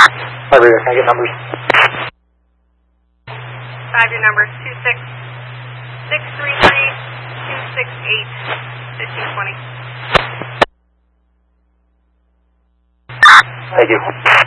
Operator, can I get numbers? 5-year numbers 26633 268 1520. Thank you.